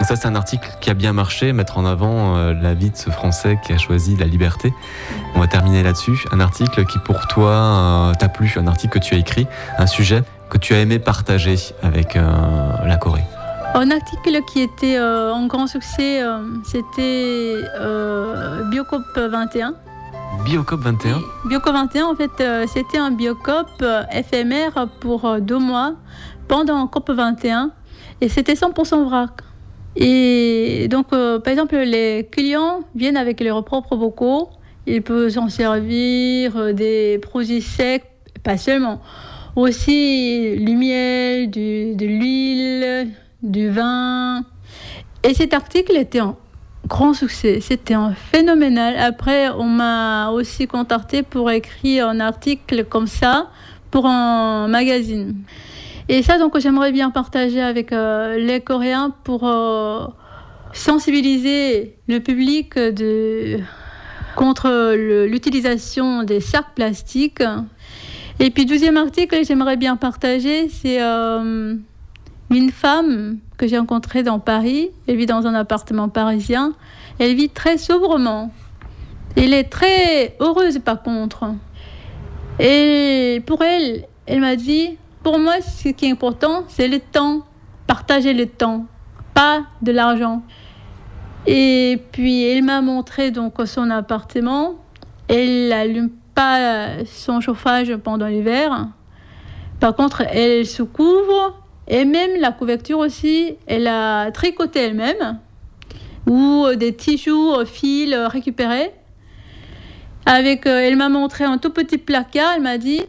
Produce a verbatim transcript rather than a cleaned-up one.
ça, c'est un article qui a bien marché, mettre en avant euh, la vie de ce Français qui a choisi la liberté. On va terminer là-dessus. Un article qui, pour toi, euh, t'a plu, un article que tu as écrit, un sujet que tu as aimé partager avec euh, la Corée. Un article qui était euh, un grand succès, euh, c'était euh, Biocop vingt et un. Biocop vingt et un. Biocop vingt et un, en fait, euh, c'était un Biocop euh, éphémère pour euh, deux mois pendant COP vingt et un, et c'était cent pour cent vrac. Et donc, euh, par exemple, les clients viennent avec leurs propres bocaux, ils peuvent s'en servir, euh, des produits secs, pas seulement, aussi du miel, du, de l'huile, du vin. Et cet article était un grand succès, c'était un phénoménal. Après, on m'a aussi contacté pour écrire un article comme ça pour un magazine. Et ça, donc, j'aimerais bien partager avec euh, les Coréens pour euh, sensibiliser le public de, contre le, l'utilisation des sacs plastiques. Et puis, deuxième article que j'aimerais bien partager, c'est euh, une femme que j'ai rencontrée dans Paris. Elle vit dans un appartement parisien. Elle vit très sobrement. Elle est très heureuse, par contre. Et pour elle, elle m'a dit, pour moi, ce qui est important, c'est le temps. Partager le temps, pas de l'argent. Et puis, elle m'a montré donc son appartement. Elle n'allume pas son chauffage pendant l'hiver. Par contre, elle se couvre. Et même la couverture aussi, elle a tricoté elle-même. Ou des tissus, fils récupérés. Avec, elle m'a montré un tout petit placard. Elle m'a dit,